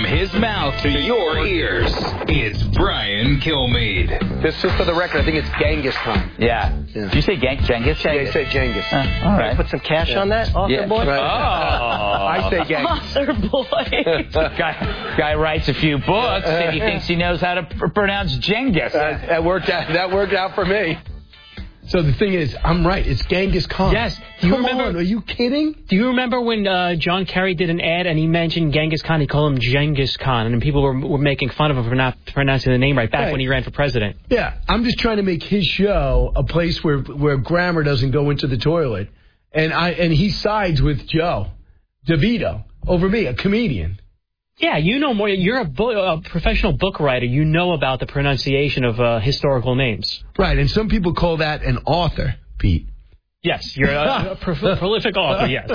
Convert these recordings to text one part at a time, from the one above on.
From his mouth to your ears, it's Brian Kilmeade. Just for the record, I think it's Genghis Khan. Yeah. Did you say Genghis? Yeah, you say Genghis. All right. Put some cash on that, author boy? Right. Oh. I say Genghis. Author boy. Guy writes a few books and he thinks he knows how to pronounce Genghis. That worked out for me. So the thing is, I'm right. It's Genghis Khan. Yes. Do you remember? Are you kidding? Do you remember when John Kerry did an ad and he mentioned Genghis Khan? He called him Genghis Khan, and people were making fun of him for not pronouncing the name right back when he ran for president. Yeah, I'm just trying to make his show a place where grammar doesn't go into the toilet, and he sides with Joe DeVito over me, a comedian. Yeah, you know more. You're a professional book writer. You know about the pronunciation of historical names. Right, and some people call that an author, Pete. Yes, you're a prolific author, yes.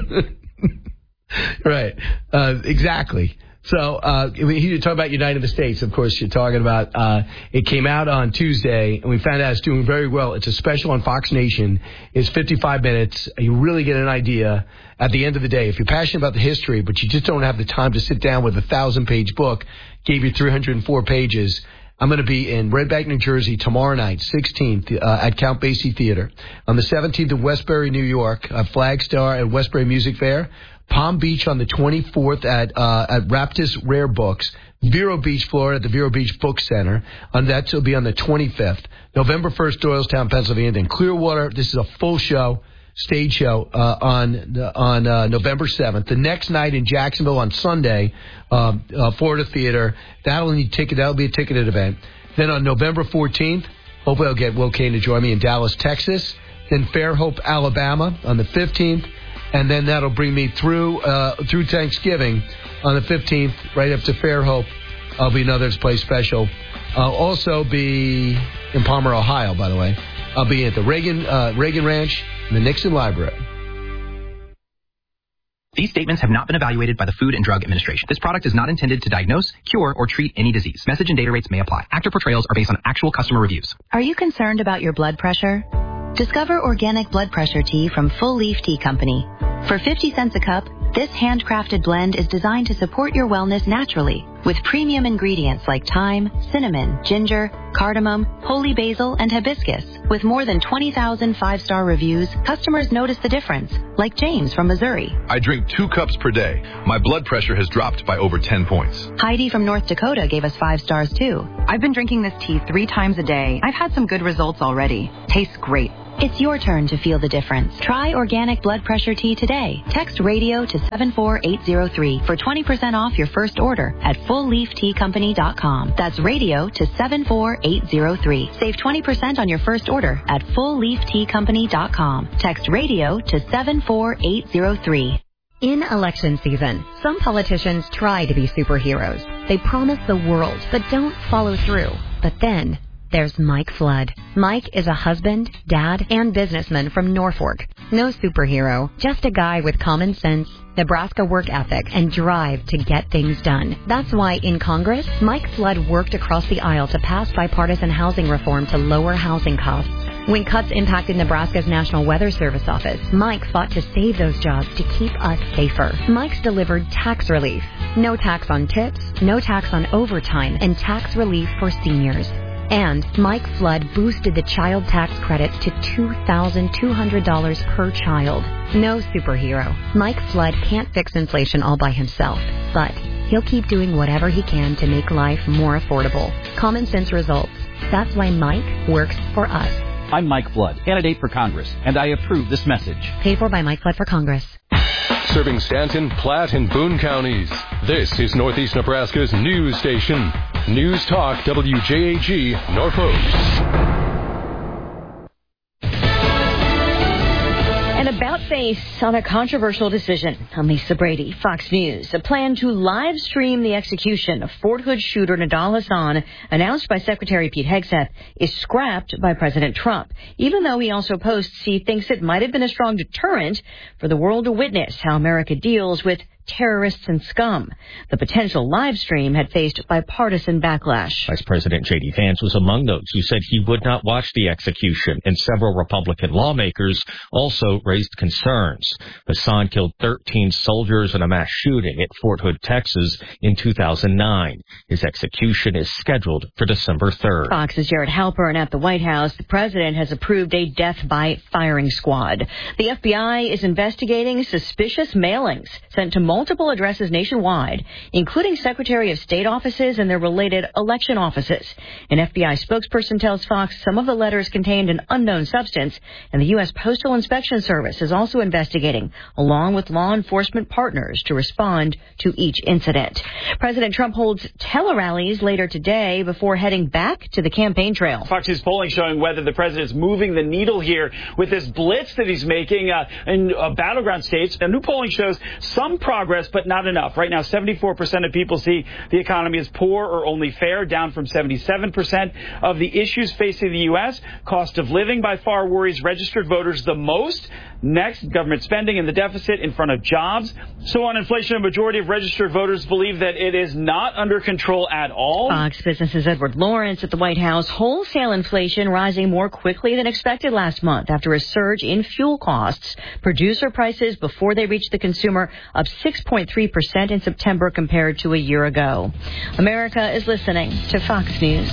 Right, exactly. So you're talking about United the States, of course. You're talking about it came out on Tuesday, and we found out it's doing very well. It's a special on Fox Nation. It's 55 minutes. You really get an idea at the end of the day. If you're passionate about the history, but you just don't have the time to sit down with a 1,000-page book, gave you 304 pages. I'm going to be in Red Bank, New Jersey tomorrow night, 16th, at Count Basie Theater. On the 17th in Westbury, New York, Flagstar at Westbury Music Fair. Palm Beach on the 24th at Raptus Rare Books. Vero Beach, Florida, at the Vero Beach Book Center. That will be on the 25th. November 1st, Doylestown, Pennsylvania. Then Clearwater. This is a full show, stage show, on November 7th. The next night in Jacksonville on Sunday, Florida Theater. That'll be a ticketed event. Then on November 14th, hopefully I'll get Will Kane to join me in Dallas, Texas. Then Fairhope, Alabama on the 15th. And then that'll bring me through Thanksgiving on the 15th, right up to Fairhope. I'll be another Play special. I'll also be in Palmer, Ohio, by the way. I'll be at the Reagan Ranch and the Nixon Library. These statements have not been evaluated by the Food and Drug Administration. This product is not intended to diagnose, cure, or treat any disease. Message and data rates may apply. Actor portrayals are based on actual customer reviews. Are you concerned about your blood pressure? Discover organic blood pressure tea from Full Leaf Tea Company. For 50 cents a cup, this handcrafted blend is designed to support your wellness naturally with premium ingredients like thyme, cinnamon, ginger, cardamom, holy basil, and hibiscus. With more than 20,000 5-star reviews, customers notice the difference, like James from Missouri. I drink 2 cups per day. My blood pressure has dropped by over 10 points. Heidi from North Dakota gave us 5 stars too. I've been drinking this tea 3 times a day. I've had some good results already. Tastes great. It's your turn to feel the difference. Try organic blood pressure tea today. Text radio to 74803 for 20% off your first order at fullleafteacompany.com. That's radio to 74803. Save 20% on your first order at fullleafteacompany.com. Text radio to 74803. In election season, some politicians try to be superheroes. They promise the world, but don't follow through. But then there's Mike Flood. Mike is a husband, dad, and businessman from Norfolk. No superhero, just a guy with common sense, Nebraska work ethic, and drive to get things done. That's why in Congress, Mike Flood worked across the aisle to pass bipartisan housing reform to lower housing costs. When cuts impacted Nebraska's National Weather Service office, Mike fought to save those jobs to keep us safer. Mike's delivered tax relief. No tax on tips, no tax on overtime, and tax relief for seniors. And Mike Flood boosted the child tax credits to $2,200 per child. No superhero. Mike Flood can't fix inflation all by himself, but he'll keep doing whatever he can to make life more affordable. Common sense results. That's why Mike works for us. I'm Mike Flood, candidate for Congress, and I approve this message. Paid for by Mike Flood for Congress. Serving Stanton, Platte, and Boone counties. This is Northeast Nebraska's news station. News Talk WJAG, Norfolk. An about-face on a controversial decision. I'm Lisa Brady, Fox News. A plan to live stream the execution of Fort Hood shooter Nidal Hasan, announced by Secretary Pete Hegseth, is scrapped by President Trump, even though he also posts he thinks it might have been a strong deterrent for the world to witness how America deals with terrorists and scum. The potential live stream had faced bipartisan backlash. Vice President J.D. Vance was among those who said he would not watch the execution, and several Republican lawmakers also raised concerns. Hassan killed 13 soldiers in a mass shooting at Fort Hood, Texas in 2009. His execution is scheduled for December 3rd. Fox's Jared Halpern at the White House. The president has approved a death by firing squad. The FBI is investigating suspicious mailings sent to multiple addresses nationwide, including Secretary of State offices and their related election offices. An FBI spokesperson tells Fox some of the letters contained an unknown substance, and the U.S. Postal Inspection Service is also investigating, along with law enforcement partners, to respond to each incident. President Trump holds tele-rallies later today before heading back to the campaign trail. Fox News polling showing whether the president's moving the needle here with this blitz that he's making in battleground states. A new polling shows some progress, but not enough. Right now, 74% of people see the economy as poor or only fair, down from 77% of the issues facing the U.S. Cost of living by far worries registered voters the most. Next, government spending and the deficit in front of jobs. So on inflation, a majority of registered voters believe that it is not under control at all. Fox Business's Edward Lawrence at the White House. Wholesale inflation rising more quickly than expected last month after a surge in fuel costs. Producer prices before they reach the consumer up 6.3% in September compared to a year ago. America is listening to Fox News.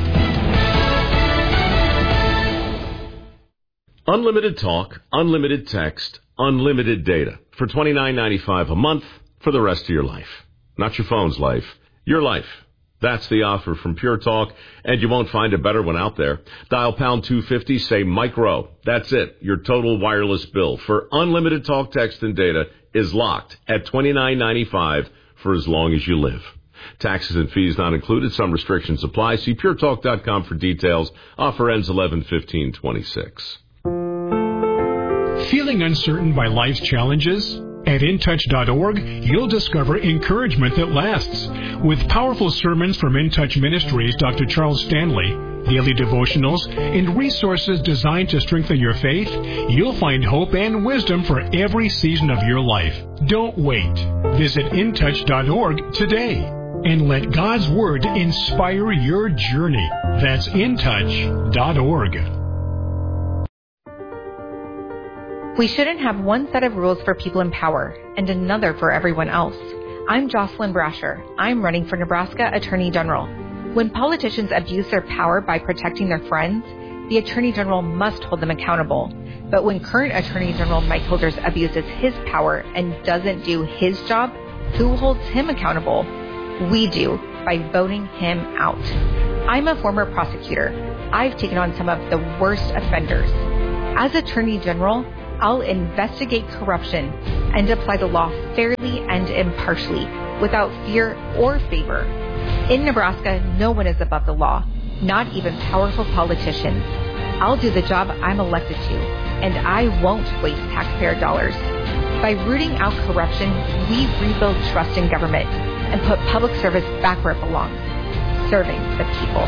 Unlimited talk, unlimited text, unlimited data for $29.95 a month for the rest of your life. Not your phone's life, your life. That's the offer from Pure Talk, and you won't find a better one out there. Dial pound 250, say Mike Rowe. That's it. Your total wireless bill for unlimited talk, text, and data is locked at $29.95 for as long as you live. Taxes and fees not included. Some restrictions apply. See puretalk.com for details. Offer ends 11/15/26. Feeling uncertain by life's challenges? At InTouch.org, you'll discover encouragement that lasts. With powerful sermons from InTouch Ministries, Dr. Charles Stanley, daily devotionals, and resources designed to strengthen your faith, you'll find hope and wisdom for every season of your life. Don't wait. Visit InTouch.org today and let God's Word inspire your journey. That's InTouch.org. We shouldn't have one set of rules for people in power and another for everyone else. I'm Jocelyn Brasher. I'm running for Nebraska Attorney General. When politicians abuse their power by protecting their friends, the Attorney General must hold them accountable. But when current Attorney General Mike Holders abuses his power and doesn't do his job, who holds him accountable? We do, by voting him out. I'm a former prosecutor. I've taken on some of the worst offenders. As Attorney General, I'll investigate corruption and apply the law fairly and impartially, without fear or favor. In Nebraska, no one is above the law, not even powerful politicians. I'll do the job I'm elected to, and I won't waste taxpayer dollars. By rooting out corruption, we rebuild trust in government and put public service back where it belongs, serving the people.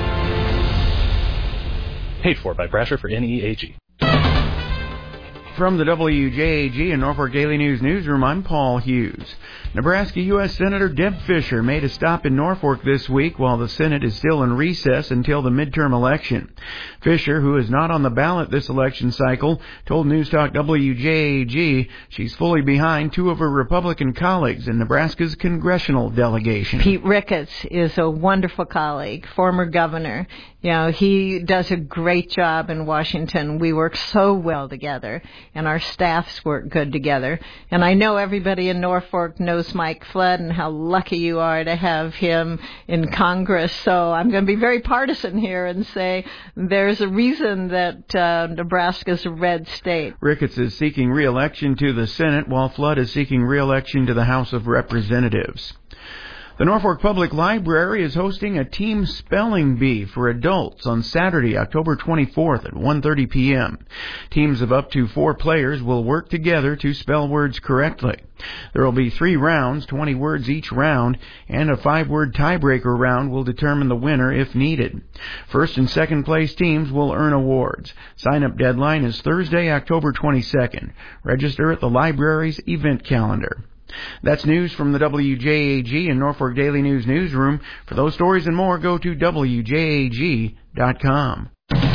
Paid for by Brasher for NEAG. From the WJAG and Norfolk Daily News newsroom, I'm Paul Hughes. Nebraska U.S. Senator Deb Fischer made a stop in Norfolk this week while the Senate is still in recess until the midterm election. Fischer, who is not on the ballot this election cycle, told News Talk WJAG she's fully behind two of her Republican colleagues in Nebraska's congressional delegation. Pete Ricketts is a wonderful colleague, former governor. You know, he does a great job in Washington. We work so well together, and our staffs work good together. And I know everybody in Norfolk knows Mike Flood and how lucky you are to have him in Congress. So I'm going to be very partisan here and say there's a reason that Nebraska's a red state. Ricketts is seeking re-election to the Senate, while Flood is seeking re-election to the House of Representatives. The Norfolk Public Library is hosting a team spelling bee for adults on Saturday, October 24th at 1:30 p.m. Teams of up to 4 players will work together to spell words correctly. There will be 3 rounds, 20 words each round, and a 5-word tiebreaker round will determine the winner if needed. First and second place teams will earn awards. Sign-up deadline is Thursday, October 22nd. Register at the library's event calendar. That's news from the WJAG and Norfolk Daily News newsroom. For those stories and more, go to WJAG.com.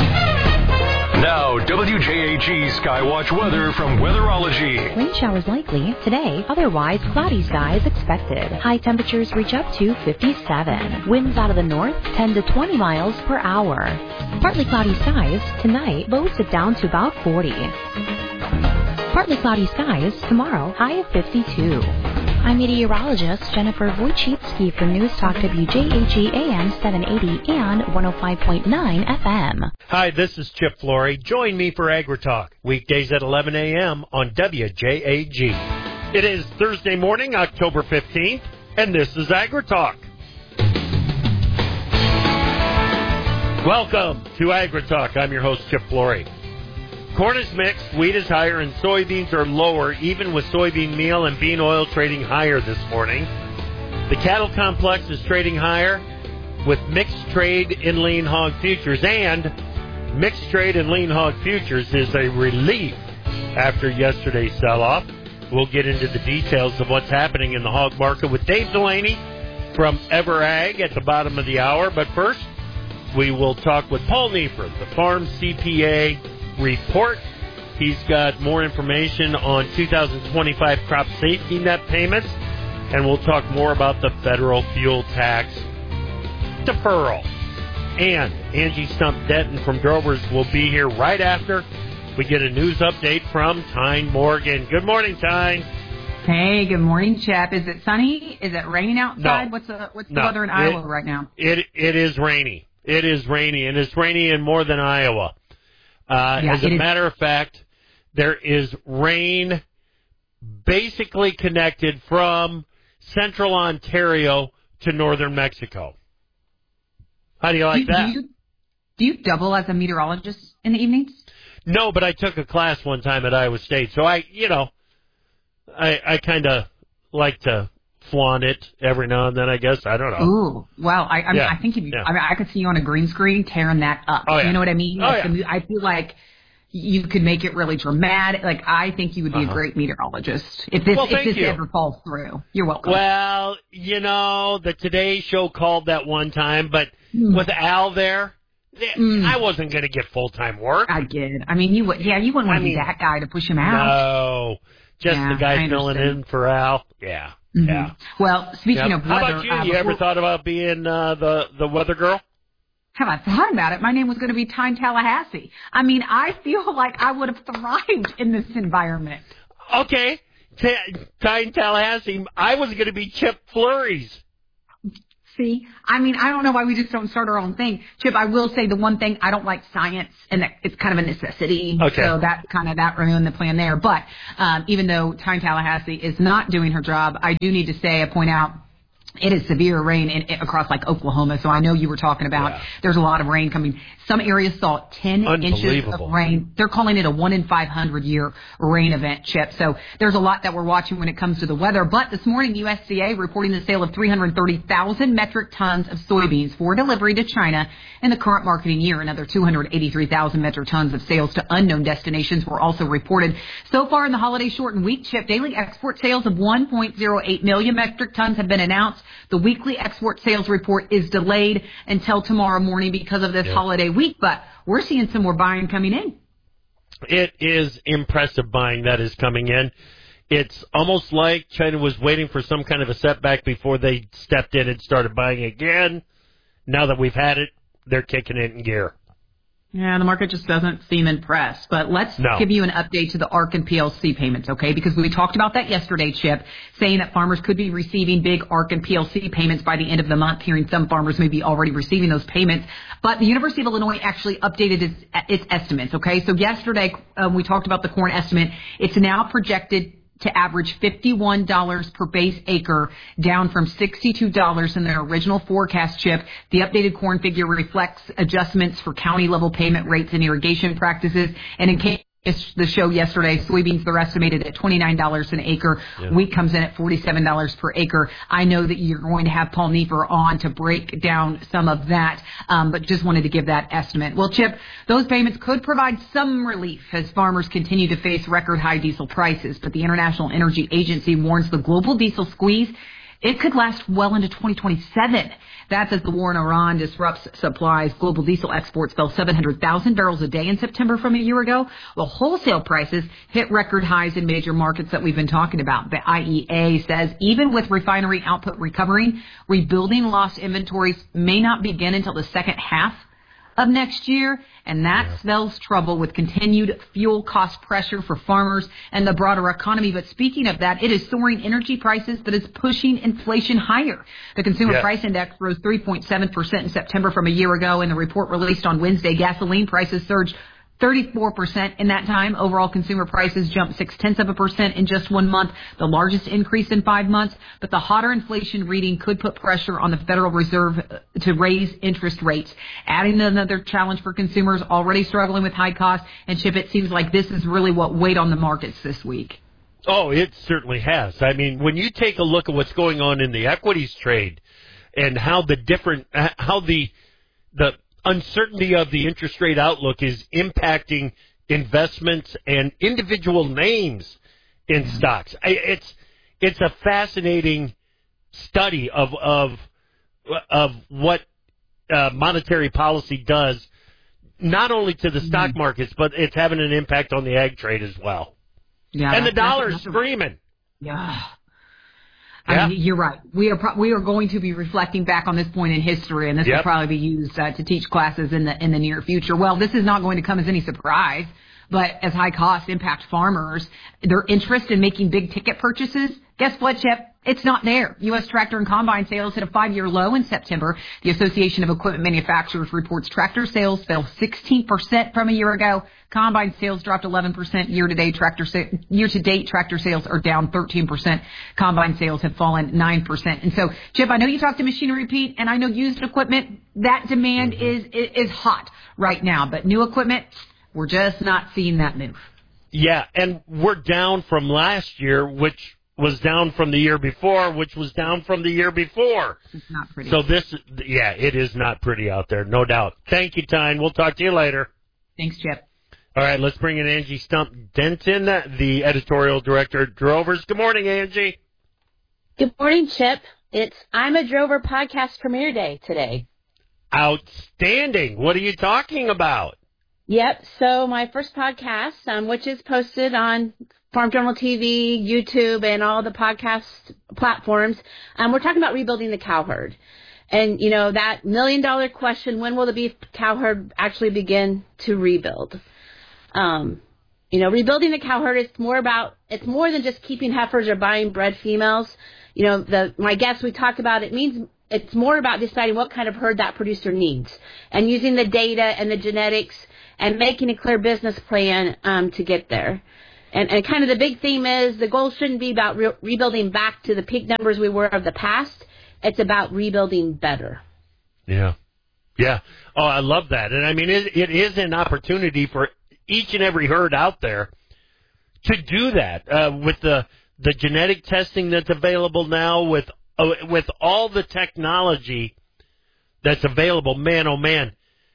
Now, WJAG Skywatch weather from Weatherology. Rain showers likely today, otherwise cloudy skies expected. High temperatures reach up to 57. Winds out of the north 10 to 20 miles per hour. Partly cloudy skies tonight, lows sit down to about 40. Partly cloudy skies tomorrow, high of 52. I'm meteorologist Jennifer Wojcicki for News Talk WJAG AM 780 and 105.9 FM. Hi, this is Chip Flory. Join me for AgriTalk, weekdays at 11 a.m. on WJAG. It is Thursday morning, October 15th, and this is AgriTalk. Welcome to AgriTalk. I'm your host, Chip Flory. Corn is mixed, wheat is higher, and soybeans are lower, even with soybean meal and bean oil trading higher this morning. The cattle complex is trading higher with mixed trade in lean hog futures, and mixed trade in lean hog futures is a relief after yesterday's sell-off. We'll get into the details of what's happening in the hog market with Dave Delaney from EverAg at the bottom of the hour. But first, we will talk with Paul Neiffer, the Farm CPA report. He's got more information on 2025 crop safety net payments, and we'll talk more about the federal fuel tax deferral. And Angie Stump-Denton from Drovers will be here right after we get a news update from Tyne Morgan. Good morning, Tyne. Hey, good morning, Chap. Is it sunny? Is it raining outside? No. What's the weather in Iowa right now? It is rainy. It is rainy, and it's rainy in more than Iowa. As a matter of fact, there is rain basically connected from central Ontario to northern Mexico. How do you like that? Do you double as a meteorologist in the evenings? No, but I took a class one time at Iowa State, so I kind of like to flaunt it every now and then, I guess. I don't know. Ooh, well, I mean, I think I could see you on a green screen tearing that up. Oh, yeah. You know what I mean? Oh, yeah. I feel like you could make it really dramatic. Like, I think you would be a great meteorologist if this ever falls through. You're welcome. Well, the Today Show called that one time, but with Al there, I wasn't going to get full-time work. I get. I mean, you wouldn't want to be that guy to push him out. No, just the guy filling in for Al. Yeah. Mm-hmm. Yeah. Well, speaking of weather... How about you? You ever thought about being the weather girl? Have I thought about it? My name was going to be Tyne Tallahassee. I mean, I feel like I would have thrived in this environment. Okay. Tyne Tallahassee. I was going to be Chip Flurries. See? I mean, I don't know why we just don't start our own thing. Chip, I will say the one thing, I don't like science, and that it's kind of a necessity. Okay. So that ruined the plan there. But even though Tyne Tallahassee is not doing her job, I do need to point out, it is severe rain across like Oklahoma. So I know you were talking about there's a lot of rain coming. Some areas saw 10 inches of rain. They're calling it a 1 in 500 year rain event, Chip. So there's a lot that we're watching when it comes to the weather. But this morning, USDA reporting the sale of 330,000 metric tons of soybeans for delivery to China in the current marketing year. Another 283,000 metric tons of sales to unknown destinations were also reported. So far in the holiday shortened week, Chip, daily export sales of 1.08 million metric tons have been announced. The weekly export sales report is delayed until tomorrow morning because of this holiday week, but we're seeing some more buying coming in. It is impressive buying that is coming in. It's almost like China was waiting for some kind of a setback before they stepped in and started buying again. Now that we've had it, they're kicking it in gear. Yeah, the market just doesn't seem impressed. But let's give you an update to the ARC and PLC payments, okay? Because we talked about that yesterday, Chip, saying that farmers could be receiving big ARC and PLC payments by the end of the month, hearing some farmers may be already receiving those payments. But the University of Illinois actually updated its estimates, okay? So yesterday we talked about the corn estimate. It's now projected to average $51 per base acre, down from $62 in their original forecast, Chip. The updated corn figure reflects adjustments for county-level payment rates and irrigation practices. And in case the show yesterday. Soybeans, they're estimated at $29 an acre. Yeah. Wheat comes in at $47 per acre. I know that you're going to have Paul Neiffer on to break down some of that, but just wanted to give that estimate. Well, Chip, those payments could provide some relief as farmers continue to face record high diesel prices. But the International Energy Agency warns the global diesel squeeze, it could last well into 2027. That's as the war in Iran disrupts supplies. Global diesel exports fell 700,000 barrels a day in September from a year ago, while wholesale prices hit record highs in major markets that we've been talking about. The IEA says even with refinery output recovering, rebuilding lost inventories may not begin until the second half of next year, and that spells trouble with continued fuel cost pressure for farmers and the broader economy. But speaking of that, it is soaring energy prices that is pushing inflation higher. The Consumer Price Index rose 3.7% in September from a year ago. In the report released on Wednesday, gasoline prices surged 34% in that time. Overall consumer prices jumped 0.6% in just 1 month, the largest increase in 5 months. But the hotter inflation reading could put pressure on the Federal Reserve to raise interest rates, adding another challenge for consumers already struggling with high costs. And Chip, it seems like this is really what weighed on the markets this week. Oh, it certainly has. I mean, when you take a look at what's going on in the equities trade and how the uncertainty of the interest rate outlook is impacting investments and individual names in stocks. It's a fascinating study of what monetary policy does, not only to the stock markets, but it's having an impact on the ag trade as well. Yeah, and the dollar's screaming. Yeah. I mean, you're right. We are going to be reflecting back on this point in history, and this will probably be used to teach classes in the near future. Well, this is not going to come as any surprise, but as high costs impact farmers, their interest in making big ticket purchases, guess what, Chip? It's not there. U.S. tractor and combine sales hit a 5-year low in September. The Association of Equipment Manufacturers reports tractor sales fell 16% from a year ago. Combine sales dropped 11% year-to-date. Tractor sales are down 13%. Combine sales have fallen 9%. And so, Chip, I know you talked to Machinery Pete, and I know used equipment, that demand is hot right now. But new equipment, we're just not seeing that move. Yeah, and we're down from last year, which was down from the year before, which was down from the year before. It's not pretty. So it is not pretty out there, no doubt. Thank you, Tyne. We'll talk to you later. Thanks, Chip. All right, let's bring in Angie Stump-Denton, the editorial director at Drovers. Good morning, Angie. Good morning, Chip. It's I'm a Drover podcast premiere day today. Outstanding. What are you talking about? Yep, so my first podcast, which is posted on Farm Journal TV, YouTube, and all the podcast platforms. We're talking about rebuilding the cow herd. And, you know, that $1 million question, when will the beef cow herd actually begin to rebuild? Rebuilding the cow herd, it's more than just keeping heifers or buying bred females. You know, my guest, we talked about, it's more about deciding what kind of herd that producer needs and using the data and the genetics and making a clear business plan to get there. And kind of the big theme is the goal shouldn't be about rebuilding back to the peak numbers we were of the past. It's about rebuilding better. Yeah. Yeah. Oh, I love that. And I mean, it is an opportunity for each and every herd out there to do that with the genetic testing that's available now, with all the technology that's available. Man, oh man,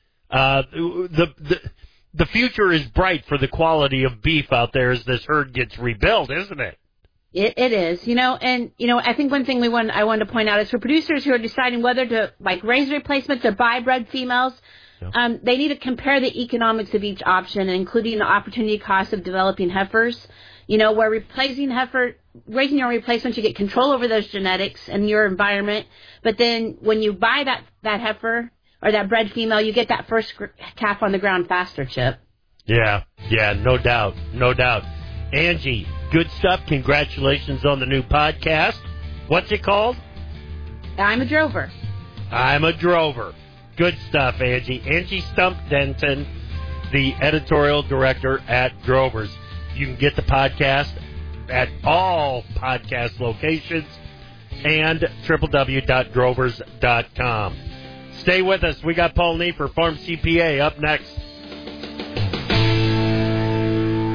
the future is bright for the quality of beef out there as this herd gets rebuilt, isn't it? It is, I think one thing I wanted to point out is for producers who are deciding whether to raise replacements or buy bred females, they need to compare the economics of each option, including the opportunity cost of developing heifers. Where raising your replacements, you get control over those genetics and your environment. But then when you buy that heifer or that bred female, you get that first calf on the ground faster, Chip. Yeah, no doubt. Angie, good stuff. Congratulations on the new podcast. What's it called? I'm a Drover. I'm a Drover. Good stuff, Angie. Angie Stump-Denton, the editorial director at Drovers. You can get the podcast at all podcast locations and www.drovers.com. Stay with us. We got Paul Neiffer, Farm CPA, up next.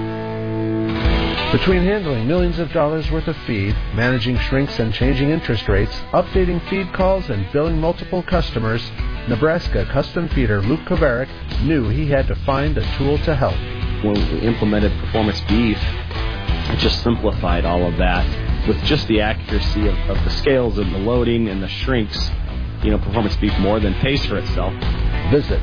Between handling millions of dollars worth of feed, managing shrinks and changing interest rates, updating feed calls, and billing multiple customers, Nebraska custom feeder Luke Kovarik knew he had to find a tool to help. When we implemented Performance Beef, it just simplified all of that. With just the accuracy of the scales and the loading and the shrinks, Performance Beef more than pays for itself. Visit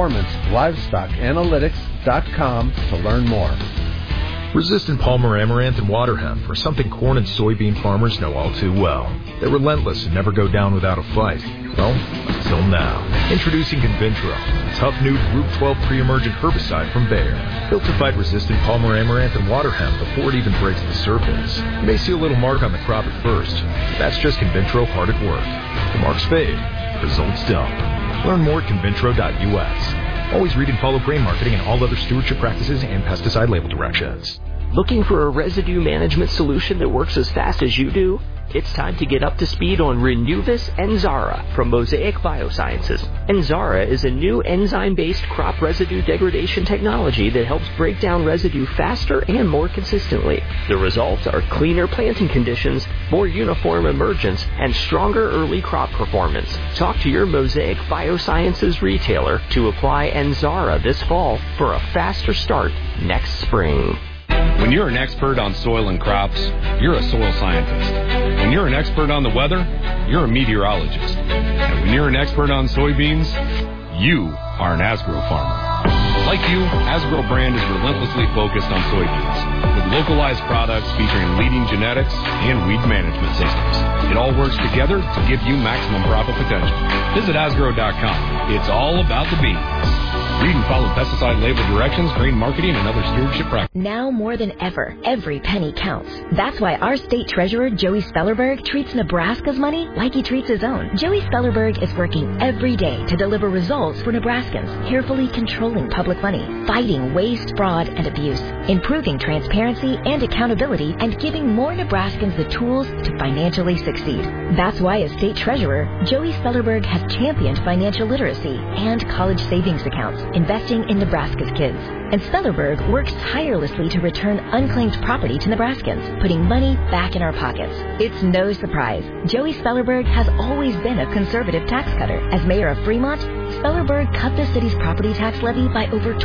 PerformanceLivestockAnalytics.com to learn more. Resistant Palmer Amaranth and water hemp are something corn and soybean farmers know all too well. They're relentless and never go down without a fight. Well, until now. Introducing Conventro, a tough new Group 12 pre-emergent herbicide from Bayer. Built to fight resistant Palmer Amaranth and water hemp before it even breaks the surface. You may see a little mark on the crop at first, but that's just Conventro hard at work. The marks fade, results don't. Learn more at Conventro.us. Always read and follow grain marketing and all other stewardship practices and pesticide label directions. Looking for a residue management solution that works as fast as you do? It's time to get up to speed on Renuvis Enzara from Mosaic Biosciences. Enzara is a new enzyme-based crop residue degradation technology that helps break down residue faster and more consistently. The results are cleaner planting conditions, more uniform emergence, and stronger early crop performance. Talk to your Mosaic Biosciences retailer to apply Enzara this fall for a faster start next spring. When you're an expert on soil and crops, you're a soil scientist. When you're an expert on the weather, you're a meteorologist. And when you're an expert on soybeans, you are an Asgrow farmer. Like you, Asgrow brand is relentlessly focused on soybeans, with localized products featuring leading genetics and weed management systems. It all works together to give you maximum profit potential. Visit Asgrow.com. It's all about the beans. Read and follow pesticide label directions, grain marketing, and other stewardship practices. Now more than ever, every penny counts. That's why our state treasurer, Joey Spellerberg, treats Nebraska's money like he treats his own. Joey Spellerberg is working every day to deliver results for Nebraskans, carefully controlling public money, fighting waste, fraud, and abuse, improving transparency and accountability, and giving more Nebraskans the tools to financially succeed. That's why as state treasurer, Joey Spellerberg has championed financial literacy and college savings accounts, investing in Nebraska's kids. And Spellerberg works tirelessly to return unclaimed property to Nebraskans, putting money back in our pockets. It's no surprise. Joey Spellerberg has always been a conservative tax cutter. As mayor of Fremont, Spellerberg cut the city's property tax levy by over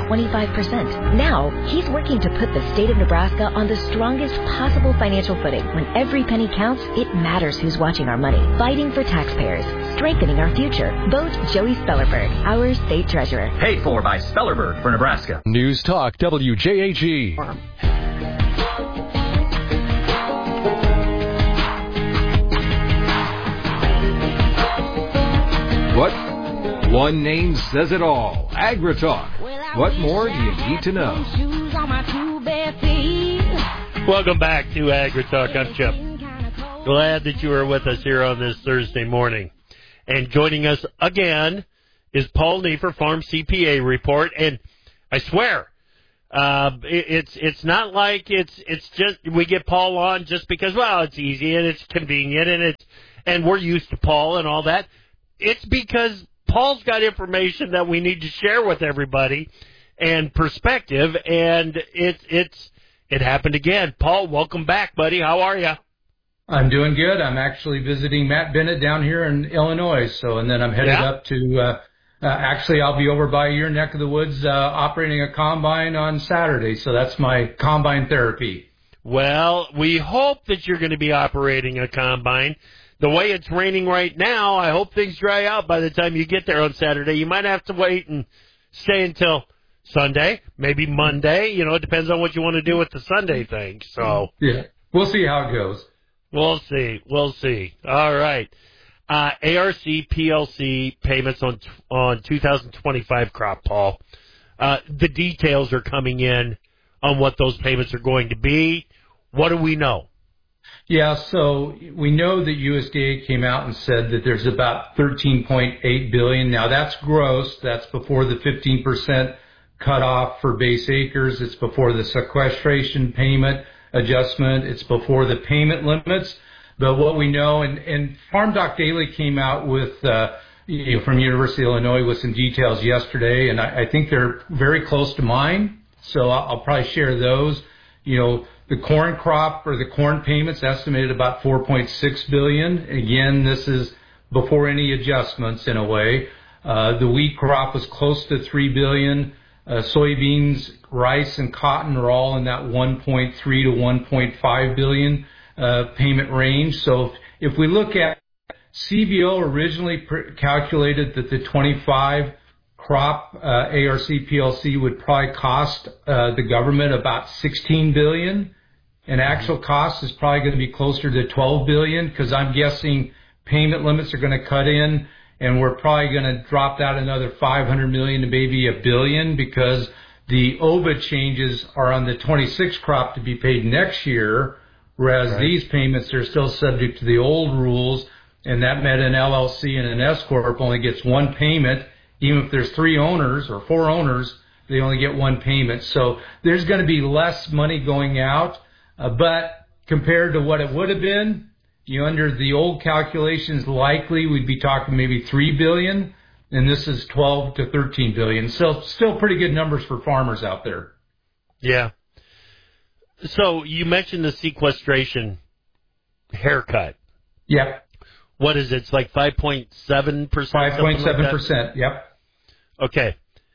25%. Now, he's working to put the state of Nebraska on the strongest possible financial footing. When every penny counts, it matters who's watching our money. Fighting for taxpayers, strengthening our future. Vote Joey Spellerberg, our state treasurer. Paid for by Spellerberg for Nebraska. News Talk WJAG. What? One name says it all. AgriTalk. What more do you need to know? Welcome back to AgriTalk. I'm Chip. Glad that you are with us here on this Thursday morning. And joining us again is Paul Neiffer, Farm CPA Report. And I swear, it's not like it's just we get Paul on just because, well, it's easy and it's convenient and we're used to Paul and all that. It's because Paul's got information that we need to share with everybody and perspective, and it happened again. Paul, welcome back, buddy. How are you? I'm doing good. I'm actually visiting Matt Bennett down here in Illinois, and then I'm headed up to actually I'll be over by your neck of the woods operating a combine on Saturday, so that's my combine therapy. Well, we hope that you're going to be operating a combine. The way it's raining right now, I hope things dry out by the time you get there on Saturday. You might have to wait and stay until Sunday, maybe Monday. It depends on what you want to do with the Sunday thing. So yeah, we'll see how it goes. We'll see. All right. ARC PLC payments on 2025 crop, Paul. The details are coming in on what those payments are going to be. What do we know? Yeah, so we know that USDA came out and said that there's about $13.8 billion. Now that's gross. That's before the 15% cutoff for base acres. It's before the sequestration payment adjustment. It's before the payment limits. But what we know, and Farm Doc Daily came out with, from University of Illinois with some details yesterday, and I think they're very close to mine. So I'll probably share those. The corn crop or the corn payments estimated about $4.6 billion. Again, this is before any adjustments in a way. The wheat crop was close to $3 billion. Soybeans, rice, and cotton are all in that $1.3 to $1.5 billion payment range. So if we look at CBO originally calculated that the 25 crop ARC PLC would probably cost the government about $16 billion, and actual cost is probably going to be closer to $12 billion, because I'm guessing payment limits are going to cut in, and we're probably going to drop that another $500 million to maybe $1 billion, because the OBA changes are on the 26 crop to be paid next year, whereas these payments are still subject to the old rules, and that meant an LLC and an S corp only gets one payment. Even if there's 3 owners or 4 owners, they only get one payment. So there's going to be less money going out, but compared to what it would have been, under the old calculations, likely we'd be talking maybe $3 billion, and this is $12 to $13 billion. So still pretty good numbers for farmers out there. Yeah. So you mentioned the sequestration haircut. Yep. What is it? It's like 5.7%? 5.7%, yep. Okay.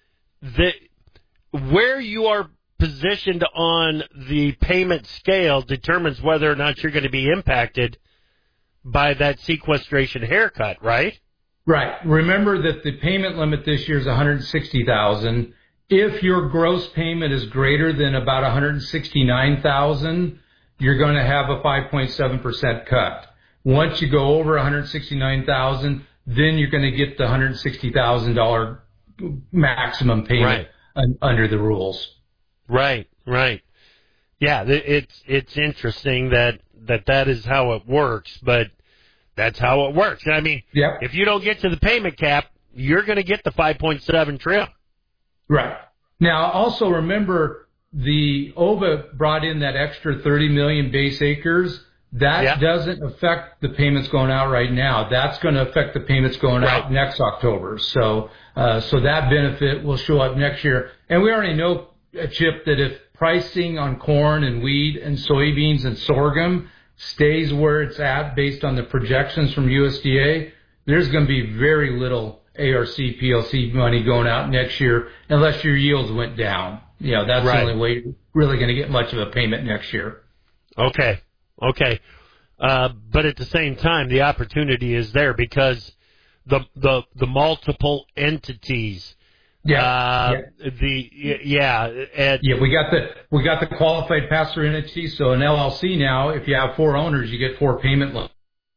Where you are positioned on the payment scale determines whether or not you're going to be impacted by that sequestration haircut, right? Right. Remember that the payment limit this year is $160,000. If your gross payment is greater than about $169,000, you're going to have a 5.7% cut. Once you go over $169,000, then you're going to get the $160,000 maximum payment under the rules. Right. Yeah, it's interesting that is how it works, but that's how it works. I mean, if you don't get to the payment cap, you're going to get the 5.7 trillion. Right. Now, also remember, the OBA brought in that extra 30 million base acres. That doesn't affect the payments going out right now. That's going to affect the payments going out next October. So that benefit will show up next year. And we already know, Chip, that if pricing on corn and wheat and soybeans and sorghum stays where it's at based on the projections from USDA, there's going to be very little ARC PLC money going out next year unless your yields went down. That's the only way you're really going to get much of a payment next year. Okay. But at the same time, the opportunity is there because the multiple entities. We got the qualified pass-through entity. So an LLC now, if you have 4 owners, you get 4 payment limits.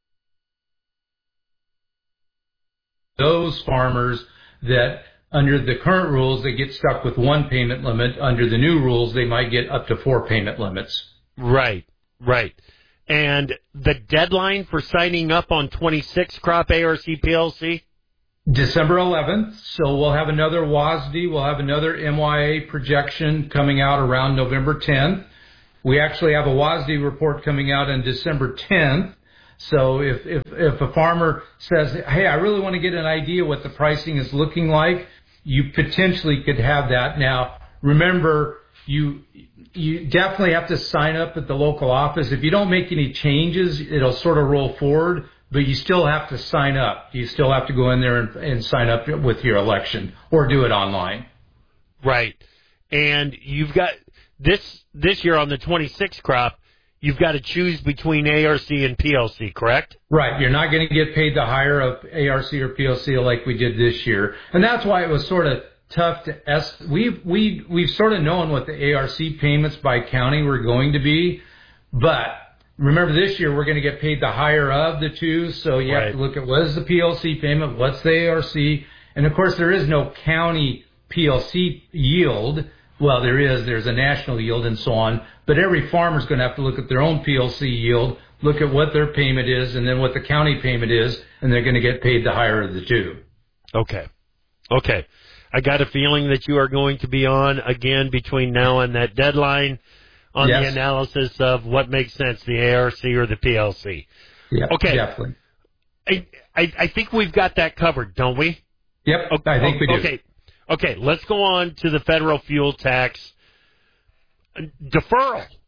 Those farmers that under the current rules, they get stuck with 1 payment limit. Under the new rules, they might get up to 4 payment limits. Right. And the deadline for signing up on 26 crop ARC PLC? December 11th. So we'll have another WASDE. We'll have another MYA projection coming out around November 10th. We actually have a WASDE report coming out on December 10th. So if a farmer says, hey, I really want to get an idea what the pricing is looking like, you potentially could have that. Now, remember, you definitely have to sign up at the local office. If you don't make any changes, it'll sort of roll forward, but you still have to sign up. You still have to go in there and sign up with your election or do it online. Right. And you've got this year on the 26 crop, you've got to choose between ARC and PLC, correct? Right. You're not going to get paid the higher of ARC or PLC like we did this year. And that's why it was sort of tough to we've sort of known what the ARC payments by county were going to be, but remember this year we're going to get paid the higher of the two, so you have to look at what is the PLC payment, what's the ARC, and of course there is no county PLC yield. Well, there's a national yield and so on, but every farmer's going to have to look at their own PLC yield, look at what their payment is, and then what the county payment is, and they're going to get paid the higher of the two. Okay. I got a feeling that you are going to be on again between now and that deadline on the analysis of what makes sense, the ARC or the PLC. Yeah, okay. Definitely. I think we've got that covered, don't we? Yep, I think we do. Okay, let's go on to the federal fuel tax deferral.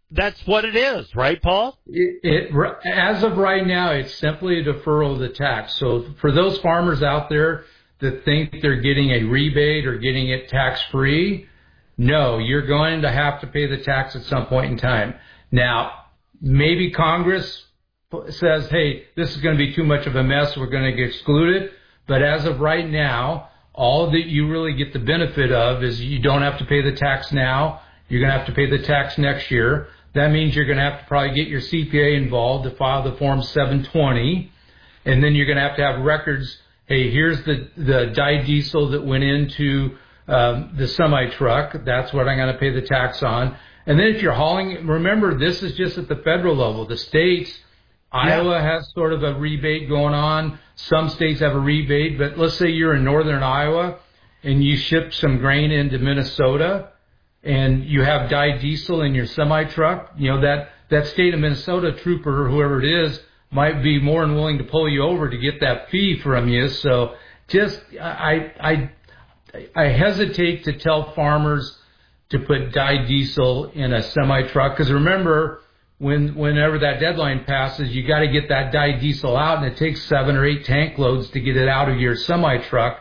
that's what it is, right, Paul? As of right now, it's simply a deferral of the tax. So for those farmers out there that think they're getting a rebate or getting it tax-free, no, you're going to have to pay the tax at some point in time. Now, maybe Congress says, hey, this is going to be too much of a mess, we're going to get excluded. But as of right now, all that you really get the benefit of is you don't have to pay the tax now. You're going to have to pay the tax next year. That means you're going to have to probably get your CPA involved to file the Form 720. And then you're going to have records. Hey, here's the dyed diesel that went into the semi-truck. That's what I'm going to pay the tax on. And then if you're hauling, remember, this is just at the federal level. The states, Iowa has sort of a rebate going on. Some states have a rebate. But let's say you're in northern Iowa and you ship some grain into Minnesota and you have dyed diesel in your semi-truck, that state of Minnesota trooper or whoever it is might be more than willing to pull you over to get that fee from you. So I hesitate to tell farmers to put dyed diesel in a semi-truck because remember, whenever that deadline passes, you got to get that dyed diesel out, and it takes 7 or 8 tank loads to get it out of your semi-truck.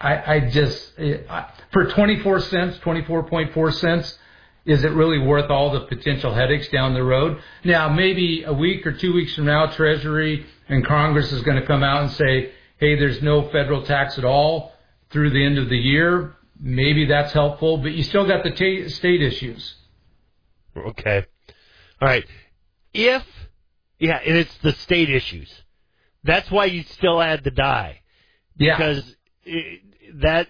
For 24 cents, 24.4 cents, is it really worth all the potential headaches down the road? Now, maybe a week or 2 weeks from now, Treasury and Congress is going to come out and say, hey, there's no federal tax at all through the end of the year. Maybe that's helpful, but you still got the state issues. Okay. All right. And it's the state issues. That's why you still add the dye. Because that's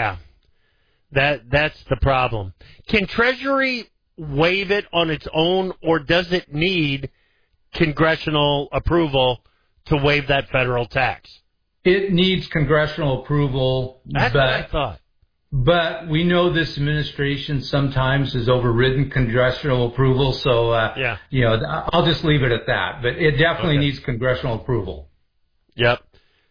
the problem. Can Treasury waive it on its own, or does it need congressional approval to waive that federal tax? It needs congressional approval. That's what I thought. But we know this administration sometimes has overridden congressional approval, so I'll just leave it at that. But it definitely needs congressional approval. Yep.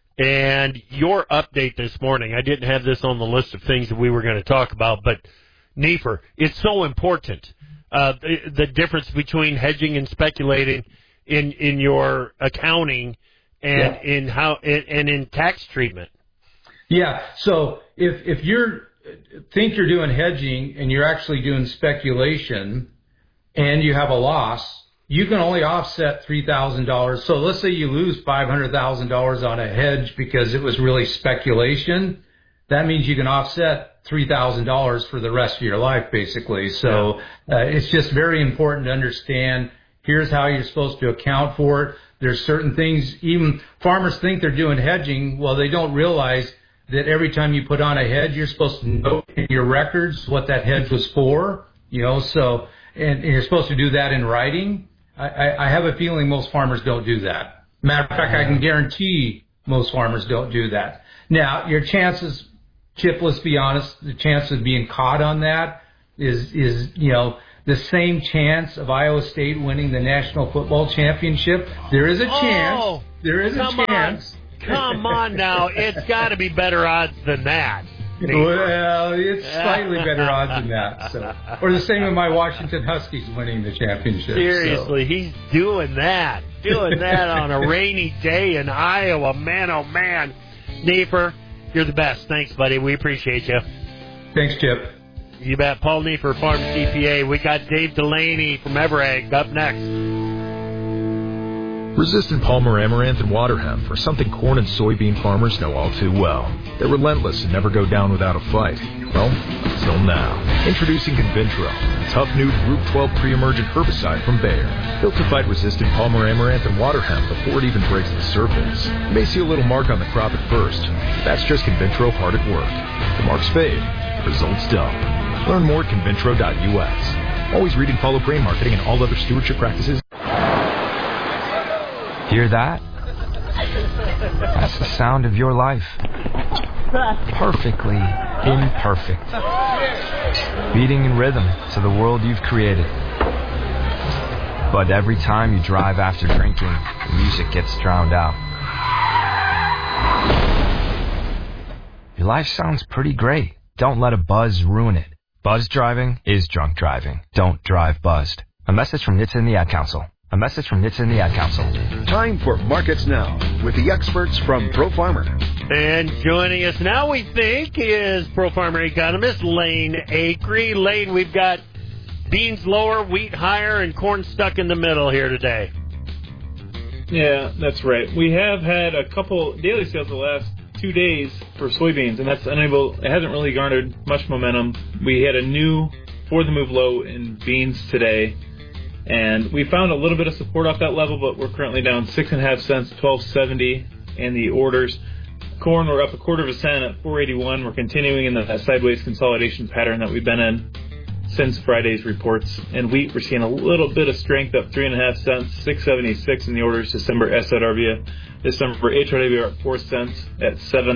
And your update this morning, I didn't have this on the list of things that we were going to talk about, but NEFR, it's so important, the difference between hedging and speculating in your accounting and in tax treatment. Yeah, so if you think you're doing hedging and you're actually doing speculation and you have a loss, you can only offset $3,000. So let's say you lose $500,000 on a hedge because it was really speculation. That means you can offset $3,000 for the rest of your life, basically. So it's just very important to understand, here's how you're supposed to account for it. There's certain things, even farmers think they're doing hedging. Well, they don't realize that every time you put on a hedge, you're supposed to note in your records what that hedge was for, so, and you're supposed to do that in writing. I have a feeling most farmers don't do that. Matter of fact, I can guarantee most farmers don't do that. Now, your chances, Chip, let's be honest, the chance of being caught on that is the same chance of Iowa State winning the National Football Championship. There is a chance. There is a chance. Come on now. It's got to be better odds than that. Well, it's slightly better odds than that. So. Or the same with my Washington Huskies winning the championship. Seriously, he's doing that. On a rainy day in Iowa. Man, oh, man. NEFR, you're the best. Thanks, buddy. We appreciate you. Thanks, Chip. You bet. Paul NEFR, Farm CPA. We got Dave Delaney from Everegg up next. Resistant Palmer Amaranth and water hemp are something corn and soybean farmers know all too well. They're relentless and never go down without a fight. Well, until now. Introducing Convintro, a tough new Group 12 pre-emergent herbicide from Bayer. Built to fight resistant Palmer Amaranth and water hemp before it even breaks the surface. You may see a little mark on the crop at first. That's just Convintro hard at work. The marks fade. Results don't. Learn more at Convintro.us. Always read and follow grain marketing and all other stewardship practices. Hear that? That's the sound of your life. Perfectly imperfect. Beating in rhythm to the world you've created. But every time you drive after drinking, the music gets drowned out. Your life sounds pretty great. Don't let a buzz ruin it. Buzz driving is drunk driving. Don't drive buzzed. A message from NHTSA and the Ad Council. A message from NHTSA and the Ad Council. Time for Markets Now with the experts from Pro Farmer. And joining us now, we think, is Pro Farmer economist Lane Acree. Lane, we've got beans lower, wheat higher, and corn stuck in the middle here today. Yeah, that's right. We have had a couple daily sales the last 2 days for soybeans, and it hasn't really garnered much momentum. We had a new for the move low in beans today, and we found a little bit of support off that level, but we're currently down 6.5 cents, 12.70, and the orders. Corn, we're up 1/4 cent at 4.81. We're continuing in that sideways consolidation pattern that we've been in since Friday's reports. And wheat, we're seeing a little bit of strength, up 3.5 cents, 6.76 in the orders. December SRW. December HRW are up 4 cents at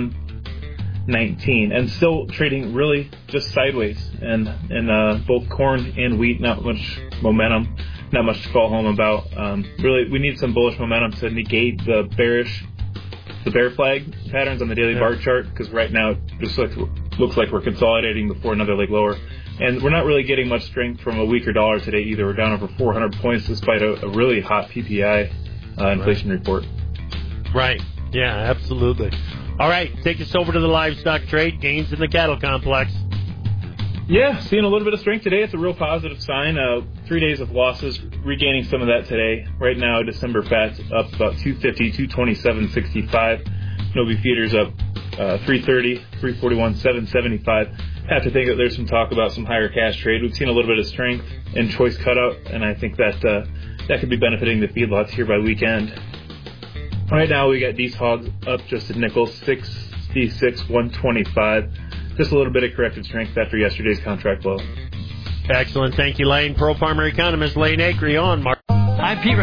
7.19, and still trading really just sideways. And both corn and wheat, not much momentum, not much to call home about. Really, we need some bullish momentum to negate the bear flag patterns on the daily bar chart, because right now it just looks like we're consolidating before another leg lower. And we're not really getting much strength from a weaker dollar today either. We're down over 400 points despite a really hot PPI inflation report. Right. Yeah, absolutely. All right, take us over to the livestock trade. Gains in the cattle complex. Yeah, seeing a little bit of strength today. It's a real positive sign. 3 days of losses, regaining some of that today. Right now, December fats up about 250, 227.65. No beef feeders up 330, 341, 775. Have to think that there's some talk about some higher cash trade. We've seen a little bit of strength in choice cutout, and I think that could be benefiting the feedlots here by weekend. Right now, we got these hogs up just a nickel, 66, 125. Just a little bit of corrected strength after yesterday's contract low. Excellent. Thank you, Lane. Pro Farmer economist Lane Acree on Mark. I'm Pete